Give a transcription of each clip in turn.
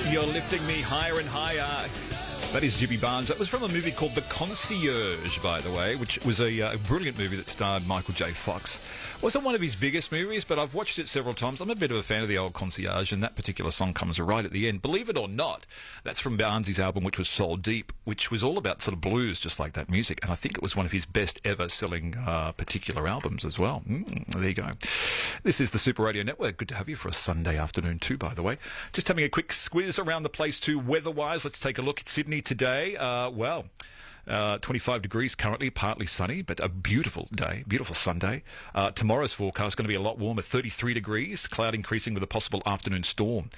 You're lifting me higher and higher. That is Jimmy Barnes. That was from a movie called The Concierge, by the way, which was a brilliant movie that starred Michael J. Fox. Wasn't one of his biggest movies, but I've watched it several times. I'm a bit of a fan of the old Concierge, and that particular song comes right at the end. Believe it or not, that's from Barnes' album, which was Soul Deep, which was all about sort of blues, just like that music. And I think it was one of his best ever selling particular albums as well. There you go. This is the Super Radio Network. Good to have you for a Sunday afternoon too, by the way. Just having a quick squiz around the place too, weather-wise. Let's take a look at Sydney today. 25 degrees currently, partly sunny, but a beautiful day, beautiful Sunday. Tomorrow's forecast is going to be a lot warmer, 33 degrees, cloud increasing with a possible afternoon storm.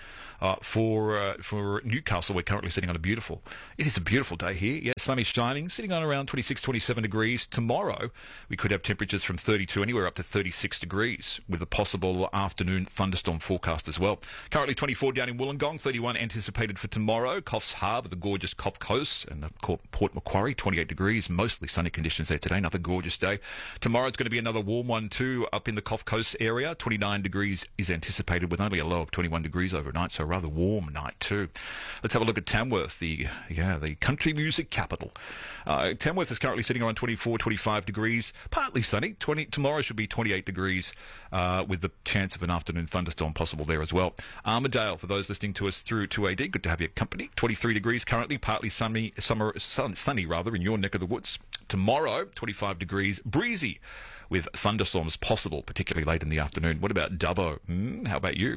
For Newcastle, we're currently sitting on it is a beautiful day here. Yeah, sun is shining, sitting on around 26, 27 degrees. Tomorrow, we could have temperatures from 32 anywhere up to 36 degrees with a possible afternoon thunderstorm forecast as well. Currently 24 down in Wollongong, 31 anticipated for tomorrow. Coffs Harbour, the gorgeous Coff Coast, and Port Macquarie, 28 degrees, mostly sunny conditions there today. Another gorgeous day. Tomorrow it's going to be another warm one too up in the Coff Coast area. 29 degrees is anticipated with only a low of 21 degrees overnight, so a rather warm night too. Let's have a look at Tamworth, the country music capital. Tamworth is currently sitting around 24, 25 degrees, partly sunny. Tomorrow should be 28 degrees with the chance of an afternoon thunderstorm possible there as well. Armidale, for those listening to us through 2AD, good to have your company. 23 degrees currently, partly sunny in your neck of the woods. Tomorrow, 25 degrees, breezy, with thunderstorms possible, particularly late in the afternoon. What about Dubbo? How about you?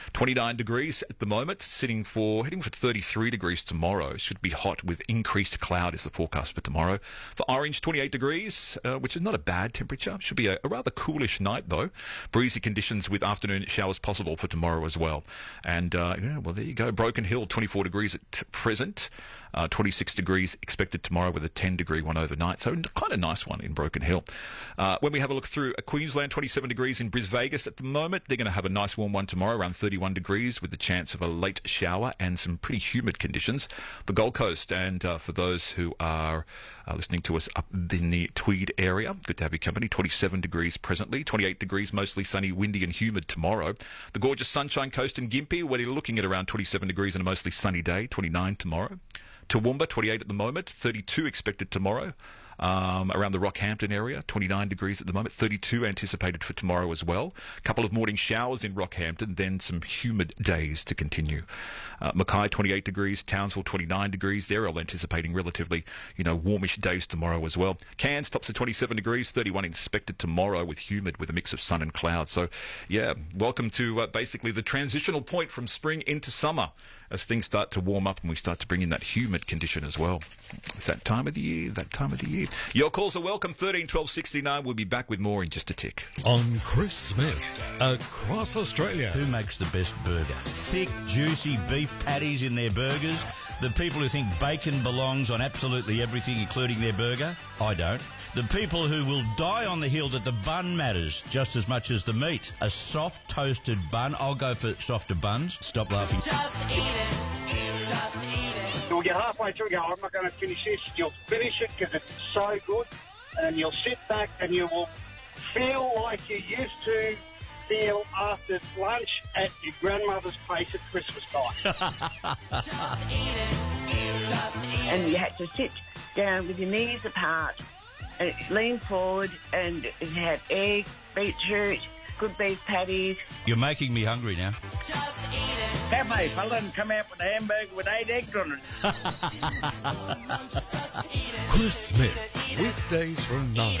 29 degrees at the moment, heading for 33 degrees tomorrow. Should be hot with increased cloud is the forecast for tomorrow. For Orange, 28 degrees, which is not a bad temperature. Should be a rather coolish night, though. Breezy conditions with afternoon showers possible for tomorrow as well. And, there you go. Broken Hill, 24 degrees at present. 26 degrees expected tomorrow with a 10-degree one overnight. So quite a nice one in Broken Hill. When we have a look through Queensland, 27 degrees in Bris Vegas at the moment. They're going to have a nice warm one tomorrow, around 31 degrees with the chance of a late shower and some pretty humid conditions. The Gold Coast, and for those who are listening to us up in the Tweed area, good to have your company, 27 degrees presently, 28 degrees, mostly sunny, windy and humid tomorrow. The gorgeous Sunshine Coast in Gympie, where you're looking at around 27 degrees and a mostly sunny day, 29 tomorrow. Toowoomba, 28 at the moment, 32 expected tomorrow. Around the Rockhampton area, 29 degrees at the moment, 32 anticipated for tomorrow as well. A couple of morning showers in Rockhampton, then some humid days to continue. Mackay, 28 degrees, Townsville, 29 degrees. They're all anticipating relatively, warmish days tomorrow as well. Cairns tops at 27 degrees, 31 expected tomorrow with humid with a mix of sun and cloud. So, welcome to basically the transitional point from spring into summer as things start to warm up and we start to bring in that humid condition as well. It's that time of the year. Your calls are welcome, 13 12 69. We'll be back with more in just a tick. On Chris Smith, across Australia. Who makes the best burger? Thick, juicy beef patties in their burgers? The people who think bacon belongs on absolutely everything, including their burger? I don't. The people who will die on the hill that the bun matters just as much as the meat. A soft toasted bun. I'll go for softer buns. Stop laughing. Just eat it. Just eat it. You'll get halfway through and go, I'm not going to finish this. You'll finish it because it's so good. And you'll sit back and you will feel like you used to feel after lunch at your grandmother's place at Christmas time. Just eat it. Just eat it. And you had to sit down with your knees apart and lean forward and have egg, beetroot, good beef patties. You're making me hungry now. Just eat it. Cafe fella and come out with a hamburger with 8 eggs on it. Chris Smith, weekdays from 9.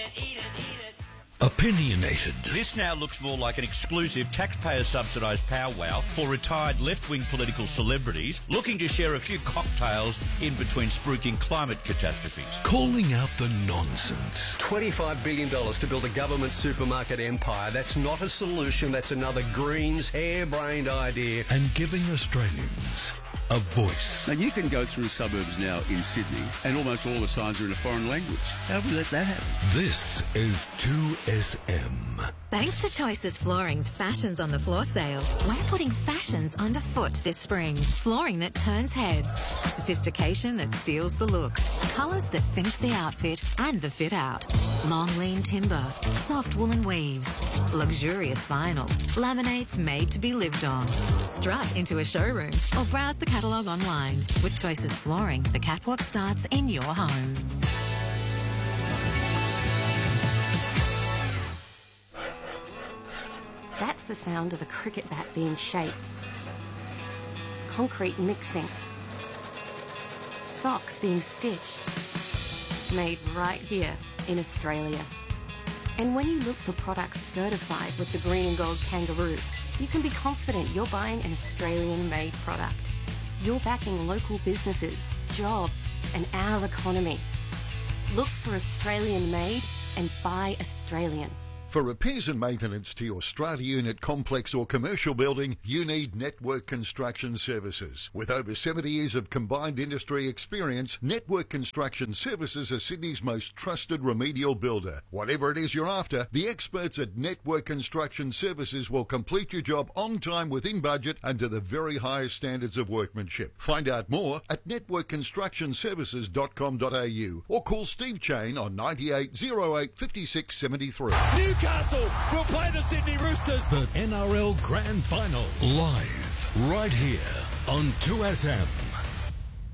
Opinionated. This now looks more like an exclusive taxpayer-subsidised powwow for retired left-wing political celebrities looking to share a few cocktails in between spruiking climate catastrophes. Calling out the nonsense. $25 billion to build a government supermarket empire. That's not a solution. That's another Greens harebrained idea. And giving Australians a voice. Now, you can go through suburbs now in Sydney and almost all the signs are in a foreign language. How do we let that happen? This is 2SM. Thanks to Choices Flooring's Fashions on the Floor sale, we're putting fashions underfoot this spring. Flooring that turns heads, sophistication that steals the look, colours that finish the outfit and the fit out. Long lean timber, soft woolen weaves, luxurious vinyl, laminates made to be lived on. Strut into a showroom or browse the catalogue online. With Choices Flooring, the catwalk starts in your home. That's the sound of a cricket bat being shaped. Concrete mixing. Socks being stitched. Made right here in Australia. And when you look for products certified with the Green and Gold Kangaroo, you can be confident you're buying an Australian-made product. You're backing local businesses, jobs, and our economy. Look for Australian-made and buy Australian. For repairs and maintenance to your strata unit, complex or commercial building, you need Network Construction Services. With over 70 years of combined industry experience, Network Construction Services are Sydney's most trusted remedial builder. Whatever it is you're after, the experts at Network Construction Services will complete your job on time, within budget, and to the very highest standards of workmanship. Find out more at networkconstructionservices.com.au or call Steve Chain on 98 08 56 73. Newcastle will play the Sydney Roosters. The NRL Grand Final. Live, right here on 2SM.